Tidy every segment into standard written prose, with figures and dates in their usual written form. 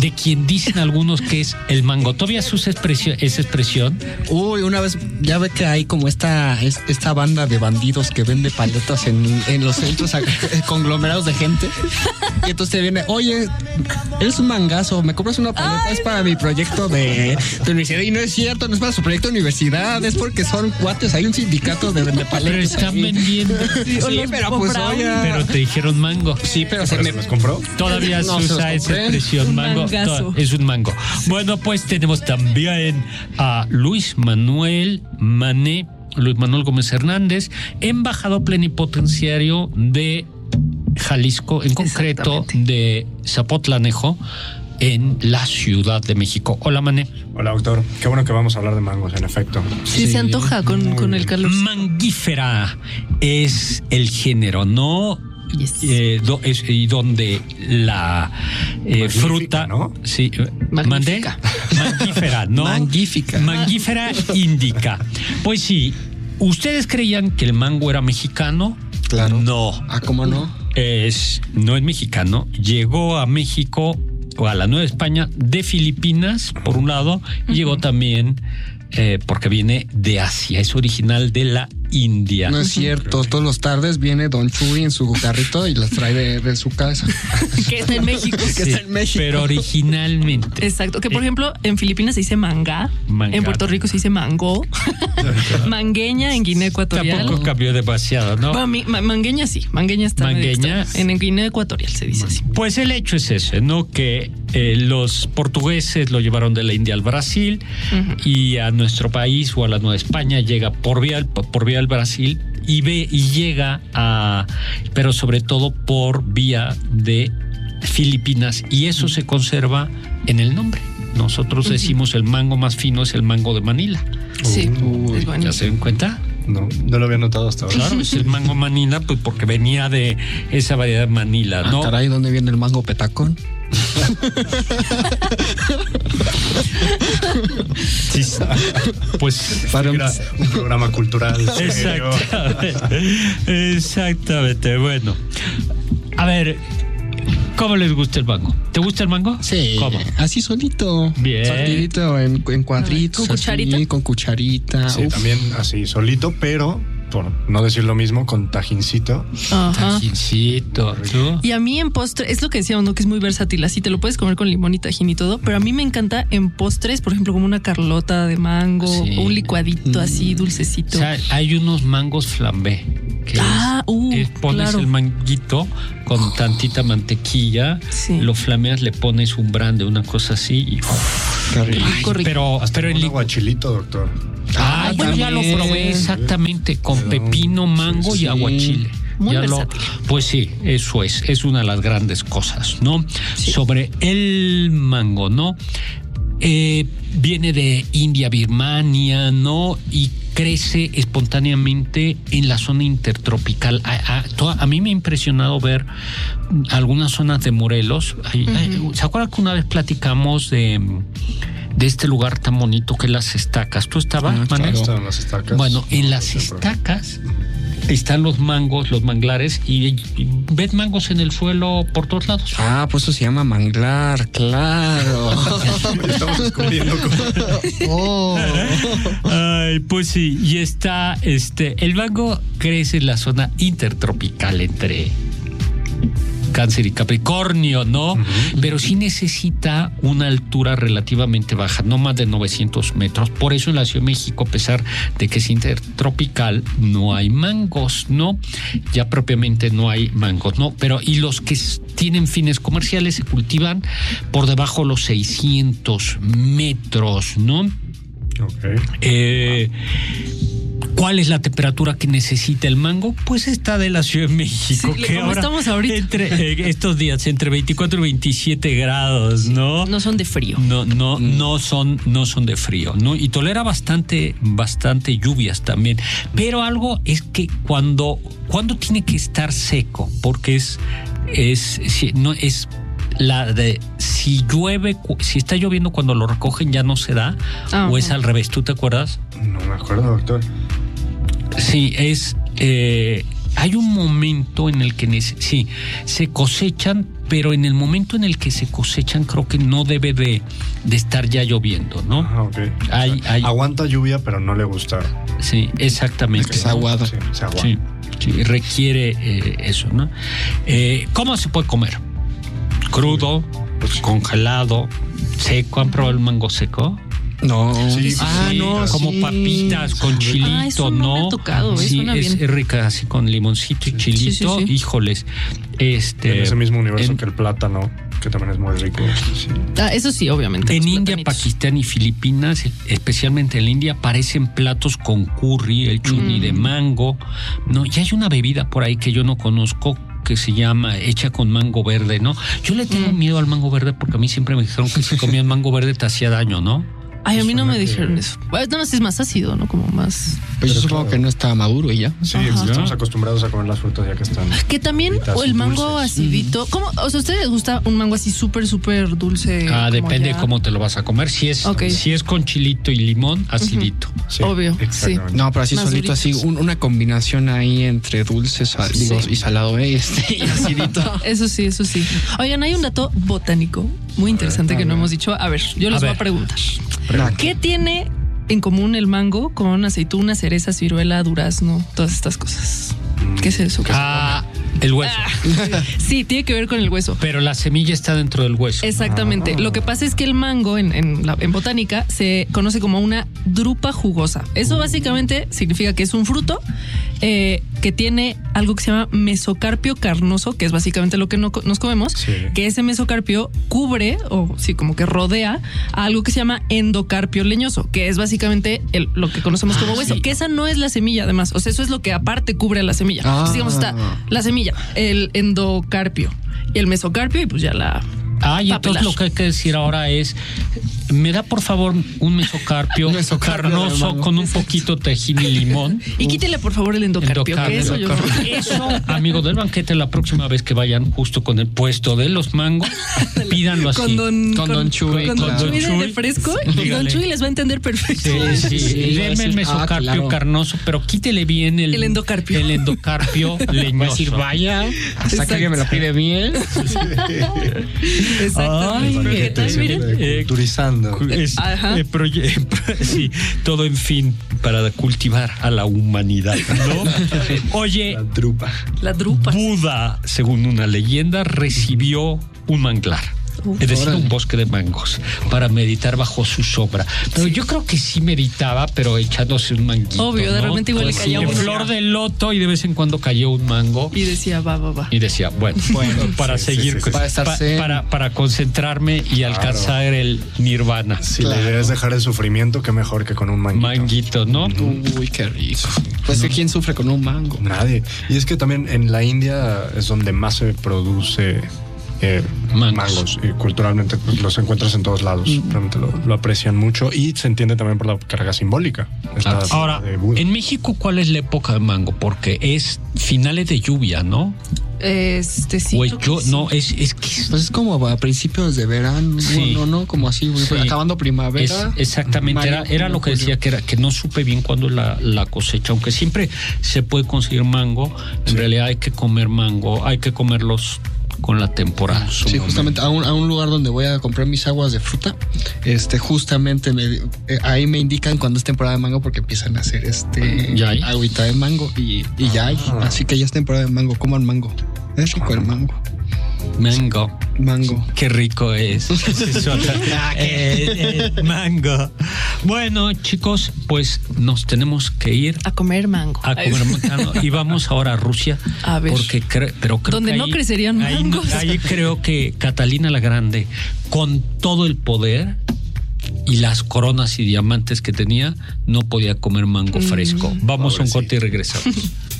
de quien dicen algunos que es el mango. ¿Todavía esa expresión? Uy, una vez, ya ve que hay como esta banda de bandidos que vende paletas en los centros conglomerados de gente. Y entonces te viene, oye, eres un mangazo, ¿me compras una paleta? Es para mi proyecto de universidad. Y no es cierto, no es para su proyecto de universidad, es porque son cuates, hay un sindicato de paletas. Pero están vendiendo. Sí, pero pues oye. Pero te dijeron mango. Sí, pero se los compró. Todavía no, se usa esa expresión, mango. Es un mango. Bueno, pues tenemos también a Luis Manuel Gómez Hernández, embajador plenipotenciario de Jalisco, en concreto de Zapotlanejo, en la Ciudad de México. Hola, Mané. Hola, doctor. Qué bueno que vamos a hablar de mangos, en efecto. Sí, se antoja con el calor. Mangífera es el género, ¿no? Yes. Y donde la fruta, ¿no? Sí, Magnífica. Mangífera, ¿no? Mangífera indica. Pues sí, ¿ustedes creían que el mango era mexicano? Claro. No. ¿Cómo no? No es mexicano. Llegó a México o a la Nueva España de Filipinas, por un lado, y llegó también porque viene de Asia, es original de la India. No es cierto, todos los tardes viene Don Chuy en su carrito y las trae de su casa. Que está en México. Pero originalmente. Exacto, que por ejemplo en Filipinas se dice manga, en Puerto Rico se dice mango, mangueña en Guinea Ecuatorial. Tampoco cambió demasiado, ¿no? Mangueña sí, mangueña está en Guinea Ecuatorial se dice así. Pues el hecho es ese, ¿no? Que los portugueses lo llevaron de la India al Brasil y a nuestro país o a la Nueva España llega por vía al Brasil y llega pero sobre todo por vía de Filipinas, y eso se conserva en el nombre. Nosotros decimos el mango más fino es el mango de Manila. Sí, es ¿ya se dan cuenta? No lo había notado hasta ahora. Claro, es el mango Manila, pues porque venía de esa variedad de Manila, ¿no? Caray, ¿dónde viene el mango petacón? Sí, pues para un programa cultural. Exactamente. Bueno, a ver, ¿cómo les gusta el mango? ¿Te gusta el mango? Sí. ¿Cómo? Así solito. Bien. Solito en cuadritos. ¿Con cucharita? Así, con cucharita. Sí, también así solito, pero por no decir lo mismo, con tajincito. Ajá. Tajincito. ¿Tú? Y a mí en postre, es lo que decíamos, ¿no? Que es muy versátil, así te lo puedes comer con limón y tajín y todo, pero a mí me encanta en postres, por ejemplo, como una carlota de mango, o un licuadito así, dulcecito. O sea, hay unos mangos flambé. Pones claro. el manguito con tantita mantequilla, lo flameas, le pones un bran de una cosa así y pero en aguachilito, doctor. Bueno, ya lo probé exactamente con pepino, mango y aguachile. Muy versátil. Pues sí, eso es una de las grandes cosas, ¿no? Sí. Sobre el mango, ¿no? Viene de India, Birmania, ¿no? Y crece espontáneamente en la zona intertropical. A mí me ha impresionado ver algunas zonas de Morelos. ¿Se acuerdan que una vez platicamos de este lugar tan bonito que es Las Estacas? ¿Tú estabas, Manuel? Estaba en Las Estacas. Bueno, en Las Estacas están los mangos, los manglares, y ves mangos en el suelo por todos lados. Pues eso se llama manglar, claro. Estamos descubriendo cómo. Ay, pues sí, y está el mango crece en la zona intertropical entre Cáncer y Capricornio, ¿no? Pero sí necesita una altura relativamente baja, no más de 900 metros. Por eso en la Ciudad de México, a pesar de que es intertropical, no hay mangos, ¿no? Ya propiamente no hay mangos, ¿no? Pero y los que tienen fines comerciales se cultivan por debajo de los 600 metros, ¿no? Okay. ¿Cuál es la temperatura que necesita el mango? Pues está de la Ciudad de México, sí, que ahora estamos ahorita estos días entre 24 y 27 grados, ¿no? No son de frío. No son de frío, ¿no? Y tolera bastante lluvias también. Pero algo es que cuando tiene que estar seco, porque si llueve, si está lloviendo cuando lo recogen ya no se da, o es al revés. ¿Tú te acuerdas? No me acuerdo, doctor. Sí, hay un momento en el que se cosechan, pero en el momento en el que se cosechan creo que no debe de estar ya lloviendo, ¿no? Okay. Aguanta lluvia, pero no le gusta. Sí, exactamente. Es aguado. Sí, se aguada. Sí, requiere eso, ¿no? ¿Cómo se puede comer? Crudo, congelado, seco. ¿Han probado el mango seco? No. Sí, no. Como papitas con chilito, eso ¿no? no me ha tocado, sí, suena bien. es rica así con limoncito y chilito. Sí. Híjoles. En ese mismo universo que el plátano, que también es muy rico. Sí. Eso sí, obviamente. En los India, platanitos. Pakistán y Filipinas, especialmente en la India, aparecen platos con curry, el chutney de mango. No, y hay una bebida por ahí que yo no conozco que se llama hecha con mango verde, ¿no? Yo le tengo miedo al mango verde porque a mí siempre me dijeron que si comían mango verde te hacía daño, ¿no? Ay, a mí no me dijeron eso. Bueno, nada más es más ácido, ¿no? Como más... Pues yo supongo que no está maduro y ya. Sí, estamos acostumbrados a comer las frutas ya que están. Que también, o el mango dulces. acidito. ¿Cómo? O sea, ¿a ustedes les gusta un mango así súper dulce? Depende ya? de cómo te lo vas a comer. Si es con chilito y limón, acidito. Sí, Obvio, exactamente. No, pero así Más solito, así una combinación ahí entre dulce, y salado, y acidito. Eso sí. Oigan, hay un dato botánico muy interesante que no hemos dicho. A ver, yo les voy a preguntar. ¿Qué tiene en común el mango con aceituna, cereza, ciruela, durazno, todas estas cosas? ¿Qué es eso? El hueso. Sí, tiene que ver con el hueso. Pero la semilla está dentro del hueso. Exactamente. Lo que pasa es que el mango en botánica se conoce como una drupa jugosa. Eso básicamente significa que es un fruto que tiene algo que se llama mesocarpio carnoso, que es básicamente lo que nos comemos, que ese mesocarpio cubre o sí, como que rodea a algo que se llama endocarpio leñoso, que es básicamente lo que conocemos como hueso, que esa no es la semilla además. O sea, eso es lo que aparte cubre a la semilla. Entonces, digamos, está la semilla, el endocarpio y el mesocarpio y pues ya la... Y entonces lo que hay que decir ahora es, me da por favor un mesocarpio carnoso con un poquito de tajín y limón. Y quítele por favor el endocarpio. Eso, amigos del banquete, la próxima vez que vayan justo con el puesto de los mangos, pídanlo así. Con Don Chuy. Con Don Chuy de refresco. Y Don Chuy les va a entender perfecto. Sí. Denme el mesocarpio carnoso, pero quítele bien el endocarpio. El endocarpio leñoso. Va a decir, vaya, hasta que alguien me lo pide bien. Exactamente. Culturizando. Sí, todo en fin para cultivar a la humanidad, ¿no? Oye, la drupa. Buda, según una leyenda, recibió un manglar. Es decir, un bosque de mangos para meditar bajo su sombra. Pero yo creo que sí meditaba, pero echándose un manguito. Obvio, de repente igual le caía una flor de loto y de vez en cuando cayó un mango. Y decía, va. Y decía, bueno, para seguir, para concentrarme y alcanzar el nirvana. Si la idea es dejar el sufrimiento, qué mejor que con un manguito. Manguito, ¿no? Uy, qué rico. Pues ¿quién sufre con un mango? Nadie. Y es que también en la India es donde más se produce mangos. Y culturalmente pues, los encuentras en todos lados. Realmente lo aprecian mucho y se entiende también por la carga simbólica. Ahora, en México, ¿cuál es la época de mango? Porque es finales de lluvia, ¿no? Sí. Es que pues es como a principios de verano, no, como así, acabando primavera. Exactamente, era lo que decía que no supe bien cuándo la cosecha, aunque siempre se puede conseguir mango, en realidad hay que comer mango, hay que comerlos con la temporada. Sí, justamente a un lugar donde voy a comprar mis aguas de fruta, justamente ahí me indican cuando es temporada de mango porque empiezan a hacer agüita de mango y ya hay, así que ya es temporada de mango, coman mango. Es rico el mango. Mango. Qué rico es. Mango. Bueno, chicos, pues nos tenemos que ir a comer mango. Y vamos ahora a Rusia. A ver. Porque donde no crecerían mangos. Ahí creo que Catalina la Grande, con todo el poder y las coronas y diamantes que tenía, no podía comer mango fresco. Vamos a un corte y regresamos.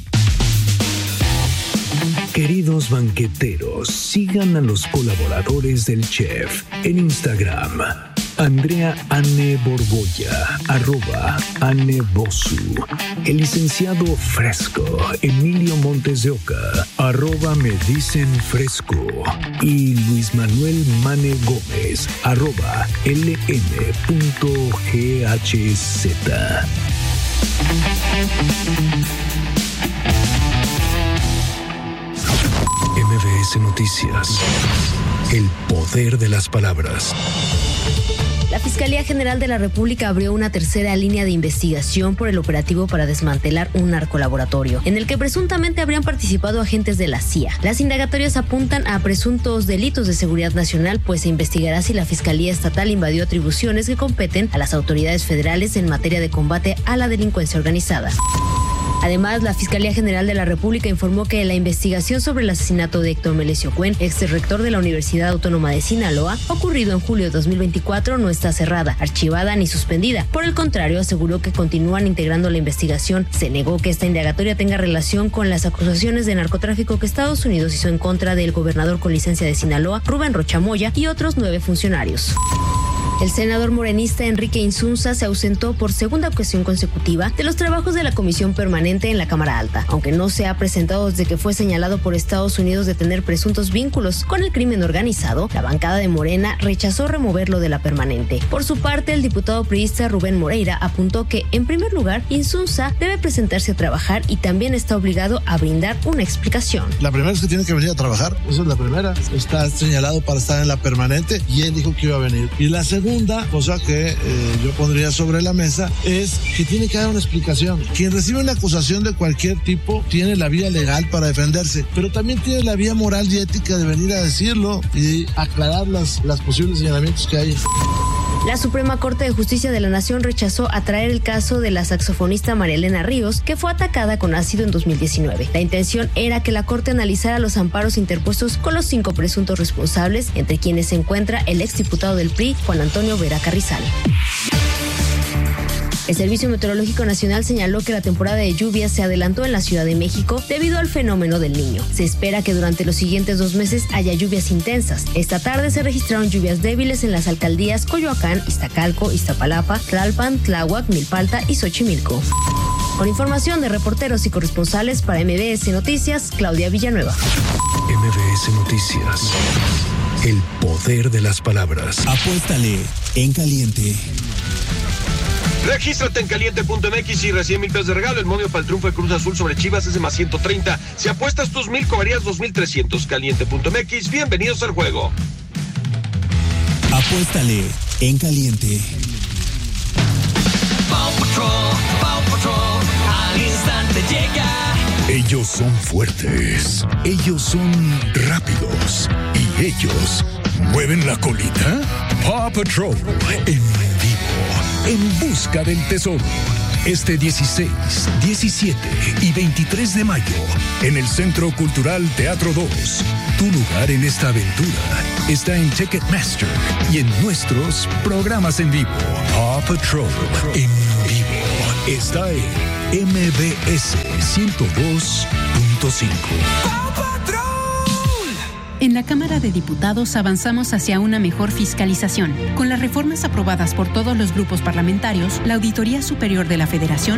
Queridos banqueteros, sigan a los colaboradores del chef en Instagram. Andrea Anne Borbolla, @Anne Bosu. El licenciado Fresco, Emilio Montes de Oca, @Me Dicen Fresco. Y Luis Manuel Mane Gómez, @LN.GHZ. MBS MBS Noticias. El poder de las palabras. La Fiscalía General de la República abrió una tercera línea de investigación por el operativo para desmantelar un narcolaboratorio, en el que presuntamente habrían participado agentes de la CIA. Las indagatorias apuntan a presuntos delitos de seguridad nacional, pues se investigará si la Fiscalía Estatal invadió atribuciones que competen a las autoridades federales en materia de combate a la delincuencia organizada. Además, la Fiscalía General de la República informó que la investigación sobre el asesinato de Héctor Melesio Cuen, ex rector de la Universidad Autónoma de Sinaloa, ocurrido en julio de 2024, no está cerrada, archivada ni suspendida. Por el contrario, aseguró que continúan integrando la investigación. Se negó que esta indagatoria tenga relación con las acusaciones de narcotráfico que Estados Unidos hizo en contra del gobernador con licencia de Sinaloa, Rubén Rocha Moya, y otros 9 funcionarios. El senador morenista Enrique Insunza se ausentó por segunda ocasión consecutiva de los trabajos de la Comisión Permanente en la Cámara Alta, aunque no se ha presentado desde que fue señalado por Estados Unidos de tener presuntos vínculos con el crimen organizado. La bancada de Morena rechazó removerlo de la permanente. Por su parte, el diputado priista Rubén Moreira apuntó que, en primer lugar, Insunza debe presentarse a trabajar y también está obligado a brindar una explicación. La primera es que tiene que venir a trabajar, esa es la primera. Está señalado para estar en la permanente y él dijo que iba a venir. Y la segunda, cosa que yo pondría sobre la mesa, es que tiene que dar una explicación. Quien recibe una acusación de cualquier tipo tiene la vía legal para defenderse, pero también tiene la vía moral y ética de venir a decirlo y aclarar las posibles señalamientos que hay. La Suprema Corte de Justicia de la Nación rechazó atraer el caso de la saxofonista María Elena Ríos, que fue atacada con ácido en 2019. La intención era que la Corte analizara los amparos interpuestos con los 5 presuntos responsables, entre quienes se encuentra el exdiputado del PRI, Juan Antonio Vera Carrizal. El Servicio Meteorológico Nacional señaló que la temporada de lluvias se adelantó en la Ciudad de México debido al fenómeno del Niño. Se espera que durante los siguientes 2 meses haya lluvias intensas. Esta tarde se registraron lluvias débiles en las alcaldías Coyoacán, Iztacalco, Iztapalapa, Tlalpan, Tláhuac, Milpalta y Xochimilco. Con información de reporteros y corresponsales para MBS Noticias, Claudia Villanueva. MBS Noticias. El poder de las palabras. Apuéstale en caliente. Regístrate en caliente.mx y recibe $1,000 de regalo. El momio para el triunfo de Cruz Azul sobre Chivas es de más 130. Si apuestas tus 1,000, cobrarías 2,300. Caliente.mx, bienvenidos al juego. Apuéstale en caliente. Paw Patrol, al instante llega. Ellos son fuertes, ellos son rápidos y ellos mueven la colita. Paw Patrol en vivo, en busca del tesoro. Este 16, 17 y 23 de mayo en el Centro Cultural Teatro 2. Tu lugar en esta aventura está en Ticketmaster y en nuestros programas en vivo. Paw Patrol en vivo está en MBS 102.5. En la Cámara de Diputados avanzamos hacia una mejor fiscalización. Con las reformas aprobadas por todos los grupos parlamentarios, la Auditoría Superior de la Federación